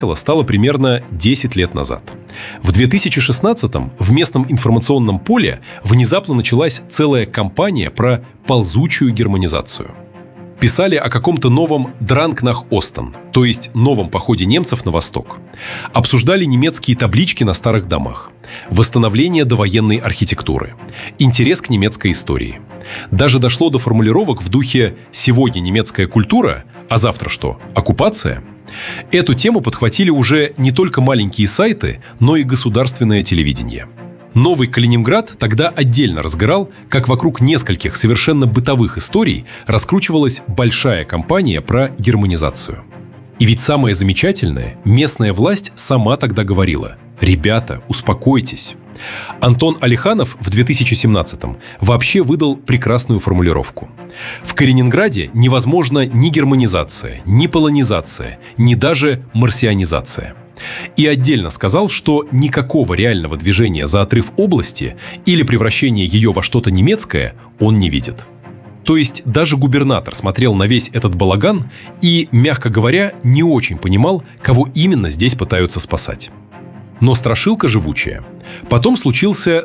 стало примерно 10 лет назад. В 2016-м в местном информационном поле внезапно началась целая кампания про ползучую германизацию. Писали о каком-то новом «Дранг нах Остен», то есть новом походе немцев на восток. Обсуждали немецкие таблички на старых домах, восстановление довоенной архитектуры, интерес к немецкой истории. Даже дошло до формулировок в духе «сегодня немецкая культура, а завтра что? Оккупация?». Эту тему подхватили уже не только маленькие сайты, но и государственное телевидение. Новый Калининград тогда отдельно разгорал, как вокруг нескольких совершенно бытовых историй раскручивалась большая кампания про германизацию. И ведь самое замечательное, местная власть сама тогда говорила: «Ребята, успокойтесь». Антон Алиханов в 2017-м вообще выдал прекрасную формулировку. В Калининграде невозможна ни германизация, ни полонизация, ни даже марсианизация. И отдельно сказал, что никакого реального движения за отрыв области или превращения ее во что-то немецкое он не видит. То есть даже губернатор смотрел на весь этот балаган и, мягко говоря, не очень понимал, кого именно здесь пытаются спасать. Но страшилка живучая. Потом случился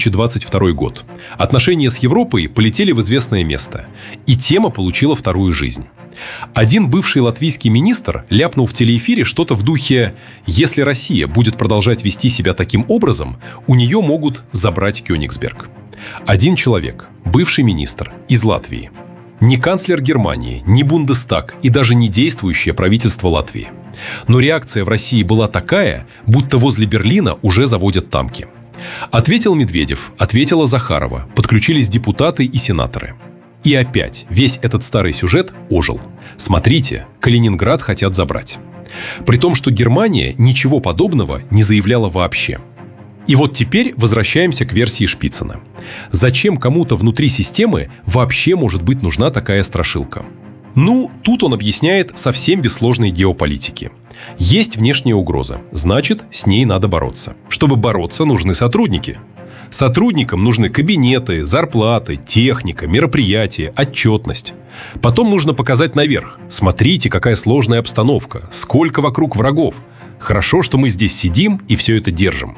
2022 год. Отношения с Европой полетели в известное место, и тема получила вторую жизнь. Один бывший латвийский министр ляпнул в телеэфире что-то в духе: «Если Россия будет продолжать вести себя таким образом, у нее могут забрать Кёнигсберг». Один человек, бывший министр из Латвии. Ни канцлер Германии, ни Бундестаг и даже не действующее правительство Латвии. Но реакция в России была такая, будто возле Берлина уже заводят танки. Ответил Медведев, ответила Захарова, подключились депутаты и сенаторы. И опять весь этот старый сюжет ожил. Смотрите, Калининград хотят забрать. При том, что Германия ничего подобного не заявляла вообще. И вот теперь возвращаемся к версии Шпицына. Зачем кому-то внутри системы вообще может быть нужна такая страшилка? Ну, тут он объясняет совсем без сложной геополитики. Есть внешняя угроза, значит, с ней надо бороться. Чтобы бороться, нужны сотрудники. Сотрудникам нужны кабинеты, зарплаты, техника, мероприятия, отчетность. Потом нужно показать наверх. Смотрите, какая сложная обстановка, сколько вокруг врагов. Хорошо, что мы здесь сидим и все это держим.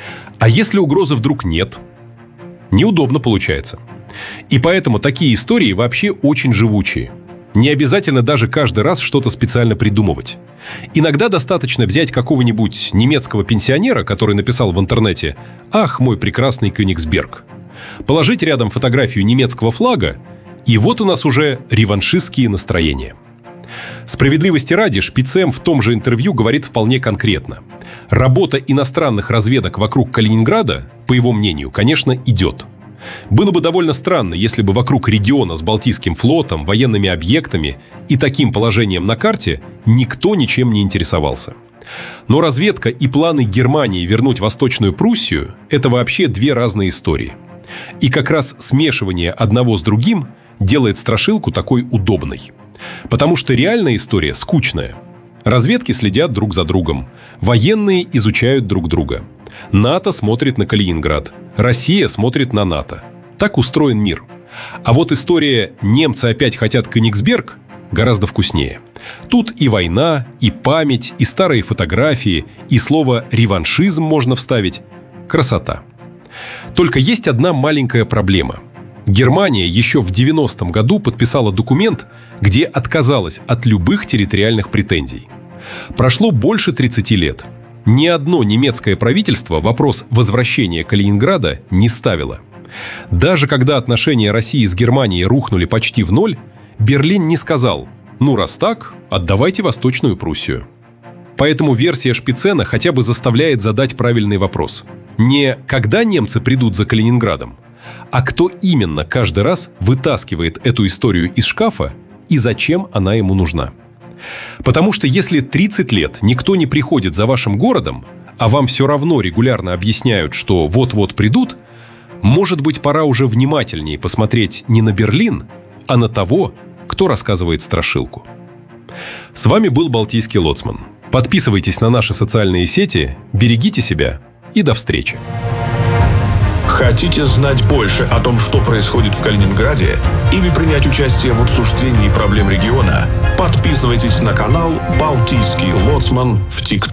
А если угрозы вдруг нет? Неудобно получается. И поэтому такие истории вообще очень живучие. Не обязательно даже каждый раз что-то специально придумывать. Иногда достаточно взять какого-нибудь немецкого пенсионера, который написал в интернете: «Ах, мой прекрасный Кёнигсберг», положить рядом фотографию немецкого флага, и вот у нас уже реваншистские настроения. Справедливости ради, Шпицем в том же интервью говорит вполне конкретно. Работа иностранных разведок вокруг Калининграда, по его мнению, конечно, идет. Было бы довольно странно, если бы вокруг региона с Балтийским флотом, военными объектами и таким положением на карте никто ничем не интересовался. Но разведка и планы Германии вернуть Восточную Пруссию – это вообще две разные истории. И как раз смешивание одного с другим делает страшилку такой удобной. Потому что реальная история скучная. Разведки следят друг за другом. Военные изучают друг друга. НАТО смотрит на Калининград. Россия смотрит на НАТО. Так устроен мир. А вот история «немцы опять хотят Кёнигсберг» гораздо вкуснее. Тут и война, и память, и старые фотографии, и слово «реваншизм» можно вставить. Красота. Только есть одна маленькая проблема. Германия еще в 90-м году подписала документ, где отказалась от любых территориальных претензий. Прошло больше 30 лет. Ни одно немецкое правительство вопрос возвращения Калининграда не ставило. Даже когда отношения России с Германией рухнули почти в ноль, Берлин не сказал: «Ну, раз так, отдавайте Восточную Пруссию». Поэтому версия Шпицена хотя бы заставляет задать правильный вопрос. Не «когда немцы придут за Калининградом?», а кто именно каждый раз вытаскивает эту историю из шкафа и зачем она ему нужна. Потому что если 30 лет никто не приходит за вашим городом, а вам все равно регулярно объясняют, что вот-вот придут, может быть, пора уже внимательнее посмотреть не на Берлин, а на того, кто рассказывает страшилку. С вами был Балтийский лоцман. Подписывайтесь на наши социальные сети, берегите себя и до встречи. Хотите знать больше о том, что происходит в Калининграде, или принять участие в обсуждении проблем региона? Подписывайтесь на канал «Балтийский лоцман» в ТикТок.